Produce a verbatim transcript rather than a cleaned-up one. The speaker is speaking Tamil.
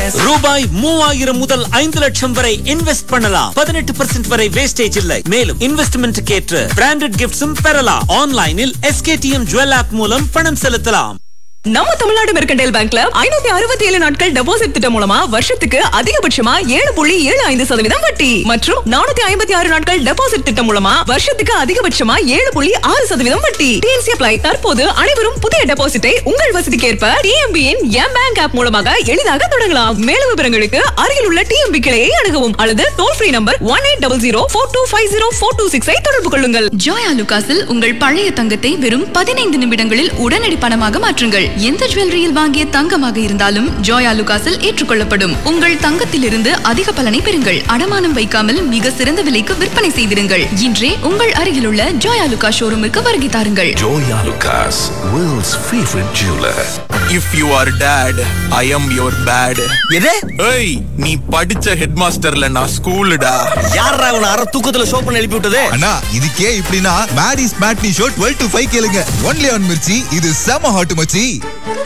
ரூபாய் மூவாயிரம் முதல் ஐந்து லட்சம் வரை இன்வெஸ்ட் பண்ணலாம். பதினெட்டு பர்சன்ட் வரை வேஸ்டேஜ் இல்லை. மேலும் இன்வெஸ்ட்மெண்ட் ஏற்ற பிராண்டட் கிஃப்ட்ஸும் பெறலாம். ஆன்லைனில் எஸ்கேடிஎம் ஜுவல் ஆப் மூலம் பணம் செலுத்தலாம். நம்ம தமிழ்நாடு மெர்கன்டைல் பேங்க்ல ஐநூத்தி அறுபத்தி ஏழு நாட்கள் டெபாசிட் திட்டம் மூலமா வருஷத்துக்கு அதிகபட்சமா ஏழு புள்ளி ஏழு ஐந்து சதவீதம் வட்டி மற்றும் நானூத்தி ஐம்பத்தி ஆறு நாட்கள் டெபாசிட் திட்டம் மூலமா வருஷத்துக்கு அதிகபட்சமா ஏழு புள்ளி ஆறு சதவீதம் வட்டி. DNC apply. தற்போது அனைவரும் புதிய டெபாசிட்டை உங்கள் வசதிக்கேற்ப டிஎம்பியின் எம் பேங்க் ஆப் மூலமாக எளிதாக தொடங்கலாம். மேலும் விவரங்களுக்கு அருகில் உள்ள டிஎம்பி கிளையை அணுகவும் அல்லது toll free number one eight double zero four two five zero four two six ஐ தொடர்பு கொள்ளுங்கள். ஜோயா லுகாஸில் உங்கள் பழைய தங்கத்தை வெறும் பதினைந்து நிமிடங்களில் உடனடி பணமாக மாற்றுங்கள். எந்த ஜுவல்லரியில் வாங்கிய தங்கமாக இருந்தாலும் ஜோயா லுகாஸில் ஏற்றுக்கொள்ளப்படும். உங்கள் தங்கத்திலிருந்து அதிக பலனை பெறுங்கள். அடமானம் வைக்காமல் மிக சிறந்த விலைக்கு விற்பனை செய்திருங்கள். இன்றே உங்கள் அருகிலுள்ள ஜோயா லுகாஸ் ஷோரூமுக்கு வருகை தாருங்கள். Joya Lucas, world's favorite jeweler. If you are dad, I am your bad. எது? ஏய், நீ படிச்ச ஹெட்மாஸ்டர்ல நான் ஸ்கூல்டா. யாரா உன அரை தூக்கத்துல ஷோ பண்ண எழுப்பி விட்டது? அண்ணா இதுக்கே இப்படினா Maddy's matinee show twelve to five கேளுங்க. Only on Mirchi. இது செம ஹாட் மச்சி.